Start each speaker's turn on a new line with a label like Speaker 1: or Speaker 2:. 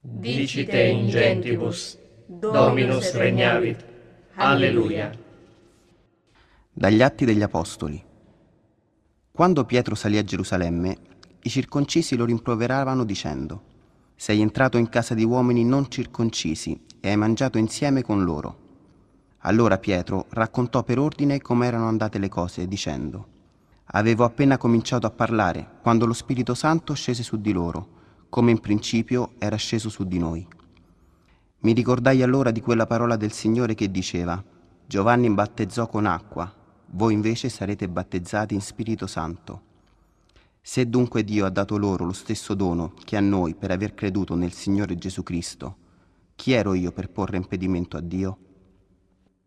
Speaker 1: Dicite in gentibus, Dominus regnavit. Alleluia.
Speaker 2: Dagli Atti degli Apostoli. Quando Pietro salì a Gerusalemme, i circoncisi lo rimproveravano dicendo: «Sei entrato in casa di uomini non circoncisi e hai mangiato insieme con loro». Allora Pietro raccontò per ordine come erano andate le cose, dicendo: «Avevo appena cominciato a parlare quando lo Spirito Santo scese su di loro, come in principio era sceso su di noi». Mi ricordai allora di quella parola del Signore che diceva: «Giovanni battezzò con acqua, voi invece sarete battezzati in Spirito Santo». Se dunque Dio ha dato loro lo stesso dono che a noi per aver creduto nel Signore Gesù Cristo, chi ero io per porre impedimento a Dio?